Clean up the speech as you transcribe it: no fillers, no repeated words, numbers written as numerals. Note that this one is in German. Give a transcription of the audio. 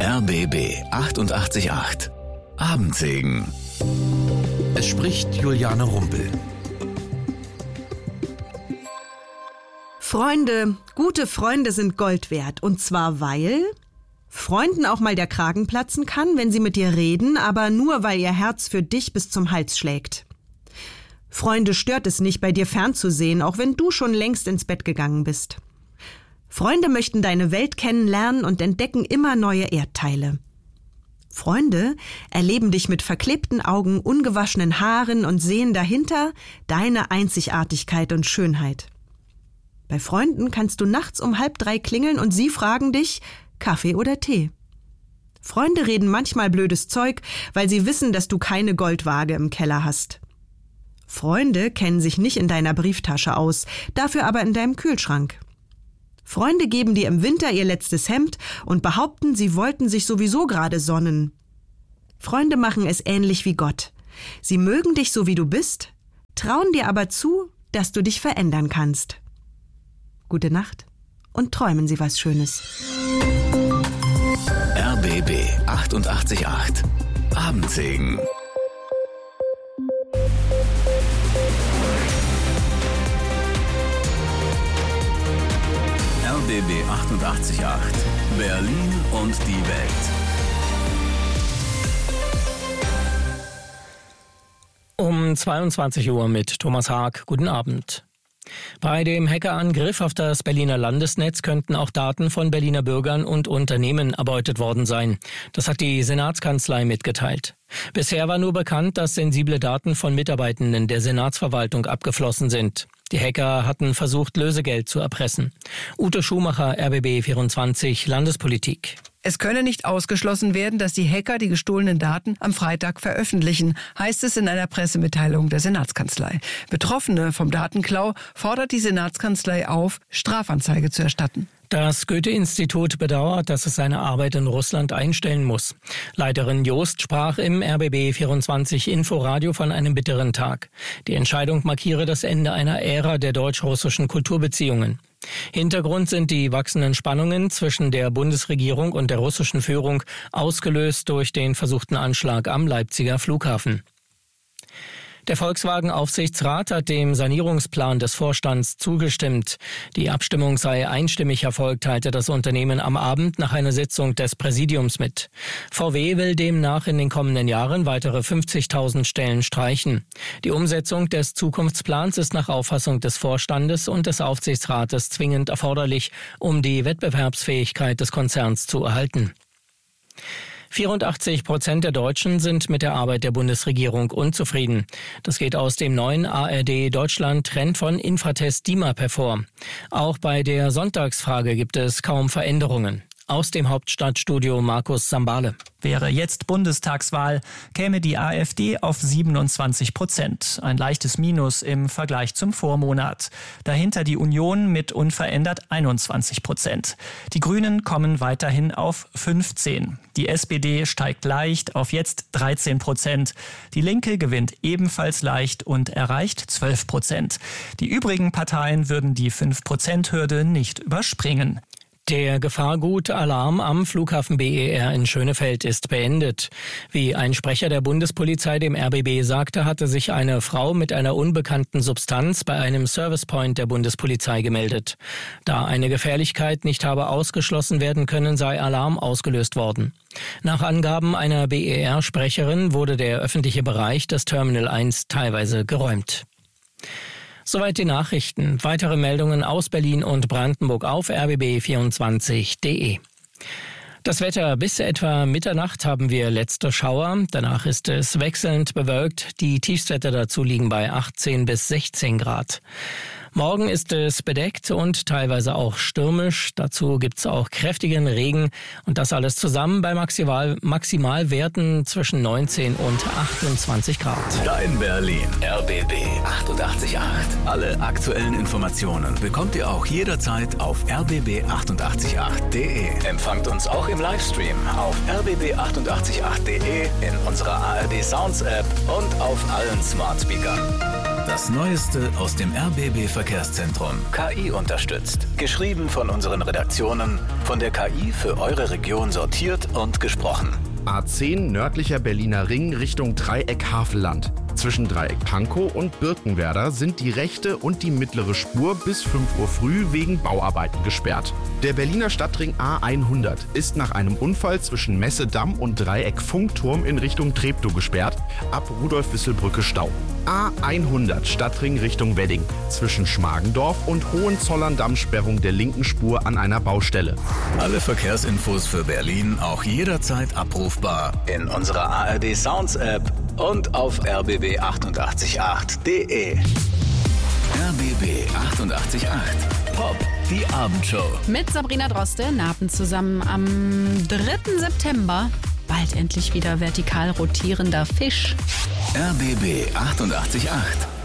RBB 888 Abendsegen. Es spricht Juliane Rumpel. Freunde, gute Freunde sind Gold wert. Und zwar weil Freunden auch mal der Kragen platzen kann, wenn sie mit dir reden, aber nur weil ihr Herz für dich bis zum Hals schlägt. Freunde stört es nicht, bei dir fernzusehen, auch wenn du schon längst ins Bett gegangen bist. Freunde möchten deine Welt kennenlernen und entdecken immer neue Erdteile. Freunde erleben dich mit verklebten Augen, ungewaschenen Haaren und sehen dahinter deine Einzigartigkeit und Schönheit. Bei Freunden kannst du nachts um 2:30 klingeln und sie fragen dich, Kaffee oder Tee. Freunde reden manchmal blödes Zeug, weil sie wissen, dass du keine Goldwaage im Keller hast. Freunde kennen sich nicht in deiner Brieftasche aus, dafür aber in deinem Kühlschrank. Freunde geben dir im Winter ihr letztes Hemd und behaupten, sie wollten sich sowieso gerade sonnen. Freunde machen es ähnlich wie Gott. Sie mögen dich so wie du bist, trauen dir aber zu, dass du dich verändern kannst. Gute Nacht und träumen Sie was Schönes. RBB 888 Abendsegen. RBB 888 Berlin und die Welt. Um 22 Uhr mit Thomas Haag. Guten Abend. Bei dem Hackerangriff auf das Berliner Landesnetz könnten auch Daten von Berliner Bürgern und Unternehmen erbeutet worden sein. Das hat die Senatskanzlei mitgeteilt. Bisher war nur bekannt, dass sensible Daten von Mitarbeitenden der Senatsverwaltung abgeflossen sind. Die Hacker hatten versucht, Lösegeld zu erpressen. Ute Schumacher, RBB 24, Landespolitik. Es könne nicht ausgeschlossen werden, dass die Hacker die gestohlenen Daten am Freitag veröffentlichen, heißt es in einer Pressemitteilung der Senatskanzlei. Betroffene vom Datenklau fordert die Senatskanzlei auf, Strafanzeige zu erstatten. Das Goethe-Institut bedauert, dass es seine Arbeit in Russland einstellen muss. Leiterin Joost sprach im RBB 24 Inforadio von einem bitteren Tag. Die Entscheidung markiere das Ende einer Ära der deutsch-russischen Kulturbeziehungen. Hintergrund sind die wachsenden Spannungen zwischen der Bundesregierung und der russischen Führung, ausgelöst durch den versuchten Anschlag am Leipziger Flughafen. Der Volkswagen-Aufsichtsrat hat dem Sanierungsplan des Vorstands zugestimmt. Die Abstimmung sei einstimmig erfolgt, teilte das Unternehmen am Abend nach einer Sitzung des Präsidiums mit. VW will demnach in den kommenden Jahren weitere 50.000 Stellen streichen. Die Umsetzung des Zukunftsplans ist nach Auffassung des Vorstandes und des Aufsichtsrates zwingend erforderlich, um die Wettbewerbsfähigkeit des Konzerns zu erhalten. 84% der Deutschen sind mit der Arbeit der Bundesregierung unzufrieden. Das geht aus dem neuen ARD-Deutschland-Trend von Infratest DIMAP hervor. Auch bei der Sonntagsfrage gibt es kaum Veränderungen. Aus dem Hauptstadtstudio Markus Sambale. Wäre jetzt Bundestagswahl, käme die AfD auf 27%. Ein leichtes Minus im Vergleich zum Vormonat. Dahinter die Union mit unverändert 21%. Die Grünen kommen weiterhin auf 15%. Die SPD steigt leicht auf jetzt 13%. Die Linke gewinnt ebenfalls leicht und erreicht 12%. Die übrigen Parteien würden die 5%-Hürde nicht überspringen. Der Gefahrgut-Alarm am Flughafen BER in Schönefeld ist beendet. Wie ein Sprecher der Bundespolizei dem RBB sagte, hatte sich eine Frau mit einer unbekannten Substanz bei einem Servicepoint der Bundespolizei gemeldet. Da eine Gefährlichkeit nicht habe ausgeschlossen werden können, sei Alarm ausgelöst worden. Nach Angaben einer BER-Sprecherin wurde der öffentliche Bereich des Terminal 1 teilweise geräumt. Soweit die Nachrichten. Weitere Meldungen aus Berlin und Brandenburg auf rbb24.de. Das Wetter: bis etwa Mitternacht haben wir letzte Schauer. Danach ist es wechselnd bewölkt. Die Tiefstwerte dazu liegen bei 18 bis 16 Grad. Morgen ist es bedeckt und teilweise auch stürmisch. Dazu gibt es auch kräftigen Regen. Und das alles zusammen bei Maximalwerten zwischen 19 und 28 Grad. Dein Berlin, RBB 888. Alle aktuellen Informationen bekommt ihr auch jederzeit auf rbb888.de. Empfangt uns auch im Livestream auf rbb888.de, in unserer ARD Sounds App und auf allen Smart Speakern. Das Neueste aus dem RBB Verkehrszentrum. KI unterstützt. Geschrieben von unseren Redaktionen, von der KI für eure Region sortiert und gesprochen. A10 nördlicher Berliner Ring Richtung Dreieck Havelland. Zwischen Dreieck Pankow und Birkenwerder sind die rechte und die mittlere Spur bis 5 Uhr früh wegen Bauarbeiten gesperrt. Der Berliner Stadtring A100 ist nach einem Unfall zwischen Messedamm und Dreieck Funkturm in Richtung Treptow gesperrt, ab Rudolf-Wissel-Brücke Stau. A100 Stadtring Richtung Wedding, zwischen Schmargendorf und Hohenzollern-Damm Sperrung der linken Spur an einer Baustelle. Alle Verkehrsinfos für Berlin auch jederzeit abrufbar in unserer ARD Sounds App und auf rbb888.de. RBB 888 Pop, die Abendshow. Mit Sabrina Droste, Napen zusammen am 3. September. Bald endlich wieder vertikal rotierender Fisch. RBB 888